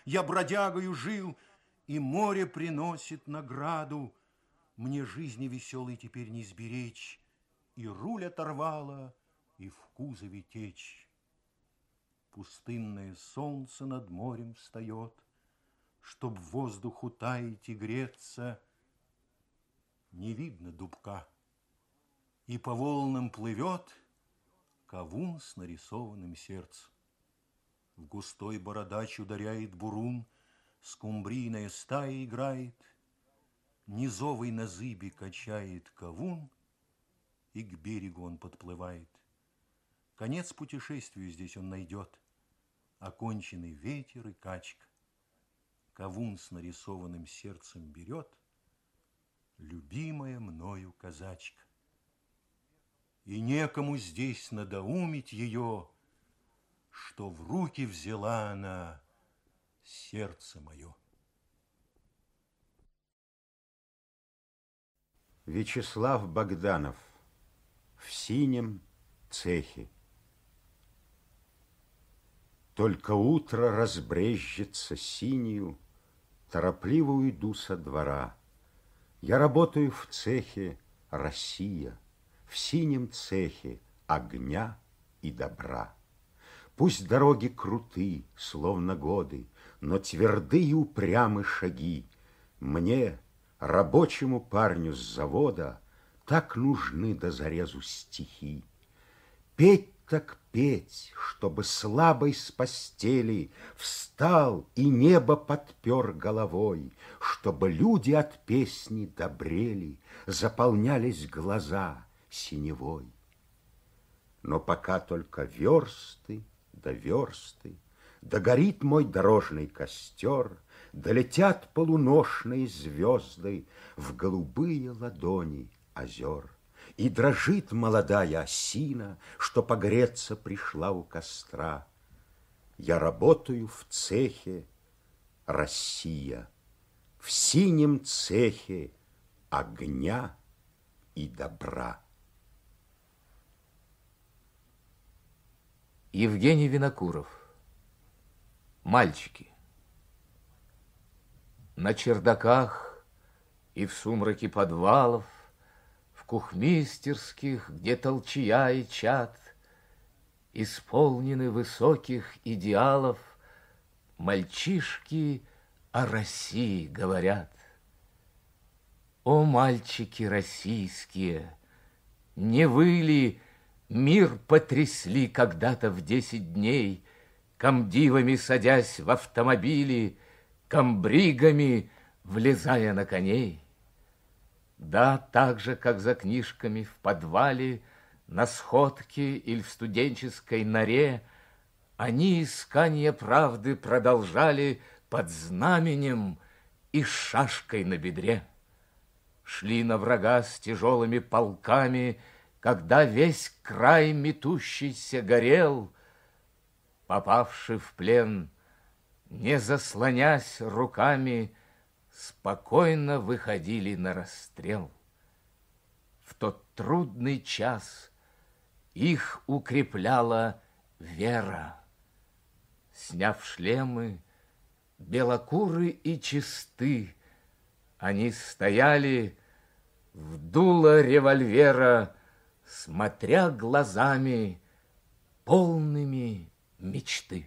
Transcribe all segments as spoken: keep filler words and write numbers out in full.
я бродягою жил, и море приносит награду. Мне жизни веселой теперь не сберечь, и руль оторвало, и в кузове течь. Пустынное солнце над морем встает, чтоб воздуху таять и греться. Не видно дубка, и по волнам плывет кавун с нарисованным сердцем. В густой бородач ударяет бурун, скумбрийная стая играет, низовый на зыбе качает кавун, и к берегу он подплывает. Конец путешествию здесь он найдет, оконченный ветер и качка. Кавун с нарисованным сердцем берет любимая мною казачка. И некому здесь надоумить ее, что в руки взяла она сердце мое. Вячеслав Богданов. В синем цехе. Только утро разбрезжится синюю, торопливо уйду со двора. Я работаю в цехе Россия, в синем цехе огня и добра. Пусть дороги круты, словно годы, но тверды и упрямы шаги. Мне, рабочему парню с завода, так нужны до зарезу стихи. Петь так петь, чтобы слабой с постели встал и небо подпер головой, чтобы люди от песни добрели, заполнялись глаза синевой. Но пока только версты да версты, догорит мой дорожный костер, долетят полуношные звезды в голубые ладони озер. И дрожит молодая осина, что погреться пришла у костра. Я работаю в цехе Россия, в синем цехе огня и добра. Евгений Винокуров. Мальчики. На чердаках и в сумраке подвалов, в кухмистерских, где толчья и чад, исполнены высоких идеалов, мальчишки о России говорят. О, мальчики российские, не вы ли мир потрясли когда-то в десять дней, комдивами садясь в автомобили, комбригами влезая на коней? Да, так же, как за книжками в подвале, на сходке или в студенческой норе, они искание правды продолжали под знаменем и шашкой на бедре. Шли на врага с тяжелыми полками, когда весь край метущийся горел, попавший в плен, не заслонясь руками, спокойно выходили на расстрел. В тот трудный час их укрепляла вера. Сняв шлемы, белокуры и чисты, они стояли в дуло револьвера, смотря глазами, полными мечты.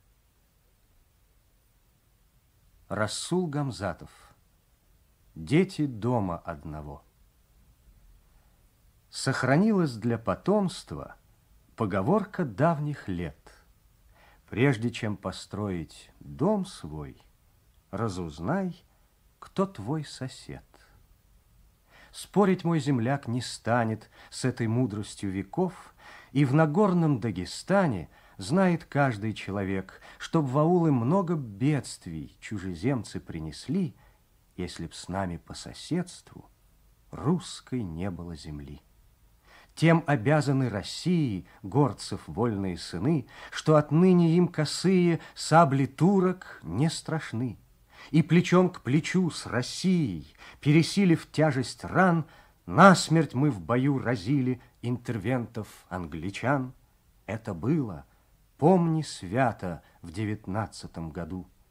Расул Гамзатов. Дети дома одного. Сохранилась для потомства поговорка давних лет. Прежде чем построить дом свой, разузнай, кто твой сосед. Спорить мой земляк не станет с этой мудростью веков, и в Нагорном Дагестане знает каждый человек, чтоб в аулы много бедствий чужеземцы принесли, если б с нами по соседству русской не было земли. Тем обязаны России, горцев вольные сыны, что отныне им косые сабли турок не страшны. И плечом к плечу с Россией, пересилив тяжесть ран, насмерть мы в бою разили интервентов англичан. Это было, помни свято, в девятнадцатом году.